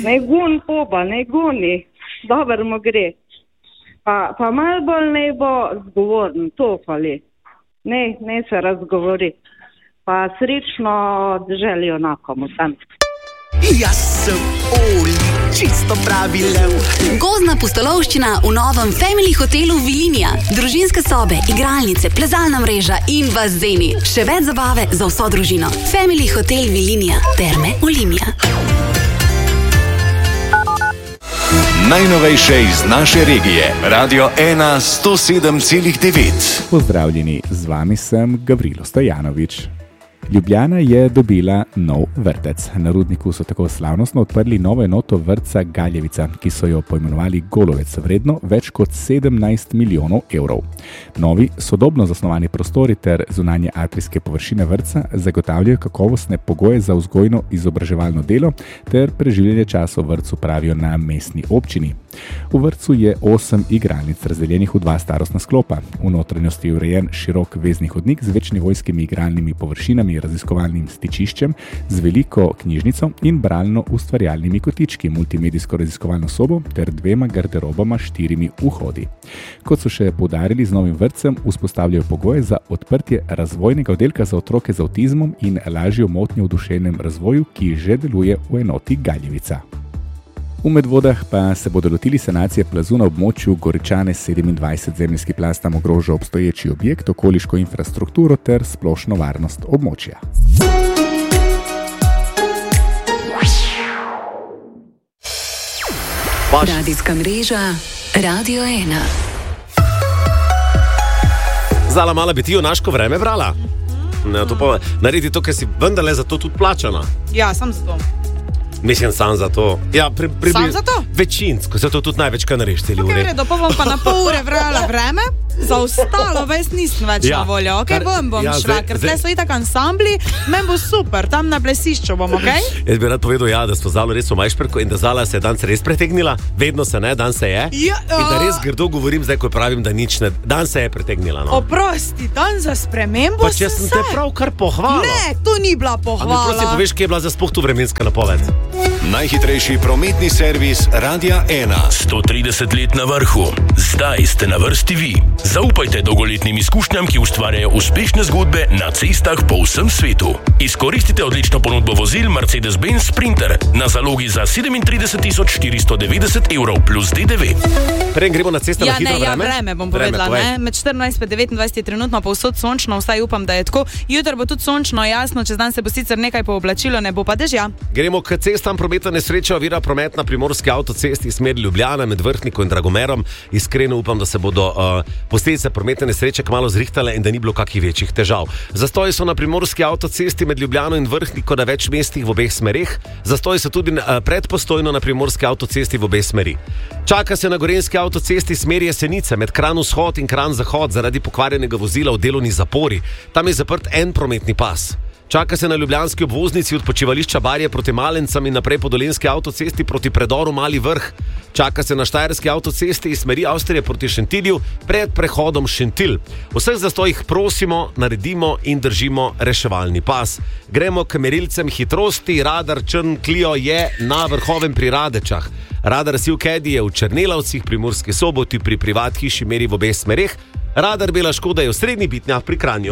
ne gun poba, ne goni, dobro mu gre. Pa malo bolj ne bo zgovoren, to fali. Ne se razgovori. Pa srečno želijo nakomu tam. Jaz sem Oli, čisto pravi lev. Gozdna pustolovščina v novem Family hotelu Vilinija. Družinske sobe, igralnice, plezalna mreža in bazeni. Še več zabave za vso družino. Family hotel Vilinija. Terme Olimia. Najnovejše iz naše regije. Radio 1 107,9. Pozdravljeni, z vami sem Gavrilo Stojanovič. Ljubljana je dobila nov vrtec. Na Rudniku so tako slavnostno odprli novo enoto vrtca Galjevica, ki so jo poimenovali Golovec, vredno več kot 17 milijonov evrov. Novi, sodobno zasnovani prostori ter zunanje atrijske površine vrtca zagotavljajo kakovostne pogoje za vzgojno-izobraževalno delo ter preživljanje časa v vrtcu, pravijo na mestni občini. V vrtcu je 8 igralnic, razdeljenih v 2 starostna sklopa. V notranjosti je urejen širok vezni hodnik z večnivojskimi igralnimi površinami, raziskovalnim stičiščem, z veliko knjižnico in bralno-ustvarjalnimi kotički, multimedijsko raziskovalno sobo ter 2 garderobama s 4 vhodi. Kot so še poudarili, z novim vrtcem vzpostavljajo pogoje za odprtje razvojnega oddelka za otroke z avtizmom in lažjo motnjo v duševnem razvoju, ki že deluje v enoti Galjevica. V Medvodah pa se bodo lotili sanacije plazu na območju Goričane 27. Zemeljski plaz tam ogroža obstoječi objekt, okoliško infrastrukturo ter splošno varnost območja. Radijska mreža Radio 1. Zala mala bi ti junaško vreme brala? Ne, to pa naredi to, ker si vendarle za to tudi plačana. Ja, sam za to. Mislim, sam za to. Ja, sam za to? Večinsko, zato tudi največ, kaj nareš celi uri. Ok, pa bom pa na pol ure vrala vreme, za ostalo ves nisem več na voljo. Ok, bom šla, ker tle so itak ansambli, men bo super, tam na plesišču bom, ok? Jaz bi rad povedal, da smo Zalo res v Majšperku in da Zala se je danes res pretegnila, vedno se ne, dan se je. In da res grdo govorim zdaj, ko pravim, da nič ne, dan se je pretegnila. No. Oprosti, dan za spremembo pa če sem te pravkar pohvala. Ne, to ni bila pohvala. A mi prosim poveš, kje je bila za sploh tu vremenska napoved? Najhitrejši prometni servis Radia 1. 130 let na vrhu. Zdaj ste na vrsti vi. Zaupajte dolgoletnim izkušnjam, ki ustvarjajo uspešne zgodbe na cestah po vsem svetu. Izkoristite odlično ponudbo vozil Mercedes-Benz Sprinter na zalogi za 37.490 evrov plus DDV. Prej gremo na cesto na hitro vreme. Vreme bom povedala. Med 14 in 29 je trenutno povsod sončno, vsaj upam, da je tako. Jutro bo tudi sončno, jasno, čez dan se bo sicer nekaj pooblačilo, ne bo pa dežja. Gremo k cestam. Prometna nesreča ovira promet na primorski avtocesti smer Ljubljana med Vrhnikom in Dragomerom. Iskreno upam, da se bodo posledice prometne nesreče kmalu zrihtale in da ni bilo kakih večjih težav. Zastoji so na primorski avtocesti med Ljubljano in Vrhnikom na več mestih v obeh smereh. Zastoji so tudi pred Postojno na primorski avtocesti v obeh smeri. Čaka se na gorenjski avtocesti smer Jesenice med Kranj vzhod in Kranj zahod zaradi pokvarjenega vozila v delovni zapori. Tam je zaprt en prometni pas. Čaka se na ljubljanski obvoznici od počivališča Barje proti Malencam in naprej po dolenjski avtocesti proti predoru Mali Vrh. Čaka se na štajerski avtocesti iz smeri Avstrije proti Šentilju pred prehodom Šentilj. V vseh zastojih prosimo, naredimo in držimo reševalni pas. Gremo k merilcem hitrosti. Radar Črn Clio je na Vrhovem pri Radečah. Radar Silkedi je v Črnelavcih, pri Murski Soboti, pri privat hiši meri v obeh smereh. Radar Bela Škoda je v Srednji Bitnjah pri Kranju.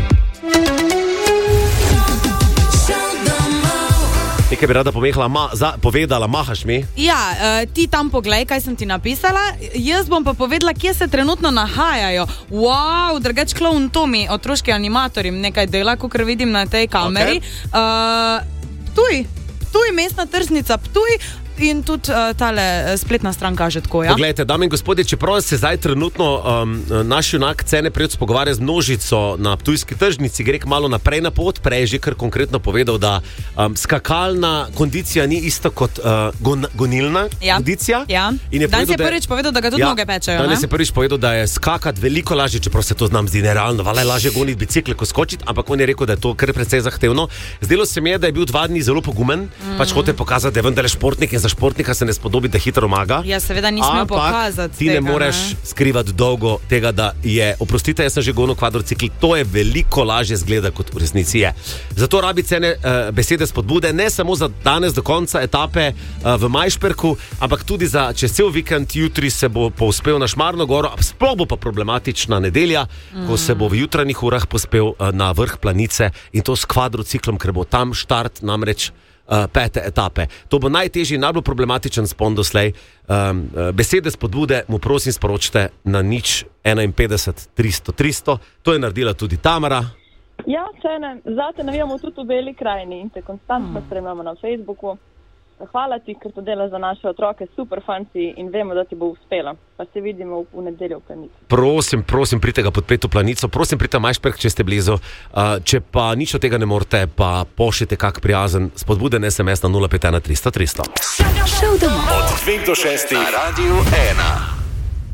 Nekaj bi rada povedala, mahaš mi? Ja, ti tam poglej, kaj sem ti napisala. Jaz bom pa povedala, kje se trenutno nahajajo. Wow, drugač Kloun Tomi, otroški animatorji, nekaj dela, kakor vidim na tej kameri. Okay. Ptuj, mestna tržnica Ptuj. In tudi tale spletna stran kaže tako, ja? Poglejte, dame in gospodje, čeprav se zdaj trenutno naš junak Cene Prevc pogovarja z množico na ptujski tržnici, gre malo naprej na pot, prej je že kar konkretno povedal, da skakalna kondicija ni isto kot gonilna kondicija. Ja. Danes je prvič povedal, da ga tudi noge pečejo. Danes je prvič povedal, da je skakati veliko lažje, čeprav se to znam zdi nerealno, valjda je lažje goniti bicikle, ko skočiti, ampak on je rekel, da je to kar precej zahtevno. Zdelo se mi je, da je bil 2 dni zelo pogumen, pač hoče pokazati, da je vendarle športnik in za športnika se ne spodobi, da hitro maga. Ja, seveda nismo pokazati. Ti ne moreš skrivati dolgo tega, da je, oprostite, jaz sem že gonil kvadrocikl, to je veliko lažje zgleda, kot v resnici je. Zato rabi cene besede spodbude, ne samo za danes do konca etape v Majšperku, ampak tudi za čez cel vikend. Jutri se bo povzpel na Šmarno goro, sploh bo pa problematična nedelja, ko se bo v jutranjih urah povzpel na vrh planice in to s kvadrociklom, ker bo tam štart namreč 5. etape. To bo najtežji, najbolj problematičen spon doslej. Besede spodbude mu prosim sporočite na 051 300 300. To je naredila tudi Tamara. Ja, zate navijamo tudi v Beli krajini in te konstantno spremljamo na Facebooku. Hvala ti, ker to delaš za naše otroke, super fanci in vemo, da ti bo uspelo. Pa se vidimo v nedeljo v Planici. Prosim, pridite ga podpreti v Planico, prosim, pridite v Majšperk, če ste blizu. Če pa nič od tega ne morete, pa pošljite kak prijazen spodbuden SMS na 051 300 300. Šel domov. Od 2 do 6 na Radiu 1.